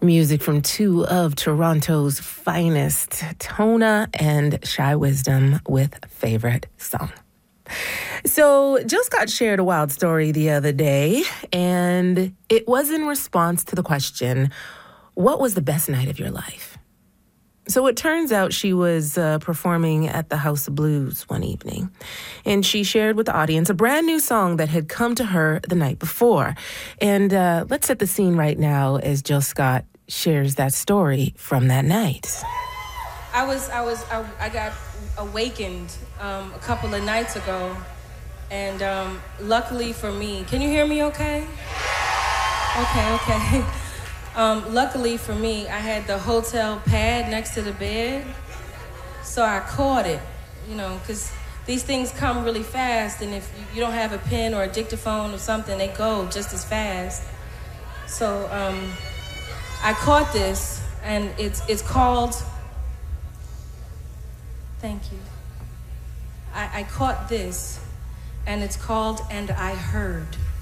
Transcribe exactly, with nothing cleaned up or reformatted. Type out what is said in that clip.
Music from two of Toronto's finest, Tona and Shy Wisdom with Favorite Song. So Jill Scott shared a wild story the other day, and it was in response to the question, what was the best night of your life? So it turns out she was uh, performing at the House of Blues one evening, and she shared with the audience a brand new song that had come to her the night before. And uh, let's set the scene right now as Jill Scott shares that story from that night. I was, I was, I, I got awakened um, a couple of nights ago, and um, luckily for me, can you hear me okay? Okay, okay. Um, luckily for me, I had the hotel pad next to the bed, so I caught it, you know, because these things come really fast, and if you don't have a pen or a dictaphone or something, they go just as fast. So um, I caught this, and it's it's called, thank you. I, I caught this, and it's called And I Heard.